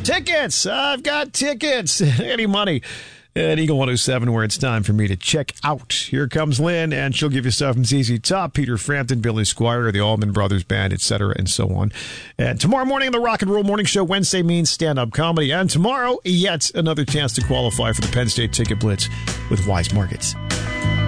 tickets. I've got tickets. Any money at Eagle 107 where it's time for me to check out. Here comes Lynn, and she'll give you stuff from ZZ Top, Peter Frampton, Billy Squier, the Allman Brothers Band, etc., and so on. And tomorrow morning on the Rock and Roll Morning Show, Wednesday means stand-up comedy. And tomorrow, yet another chance to qualify for the Penn State Ticket Blitz with Wise Markets.